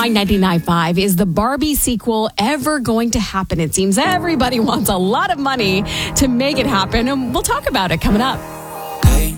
Y99.5. Is the Barbie sequel ever going to happen? It seems everybody wants a lot of money to make it happen, and we'll talk about it coming up.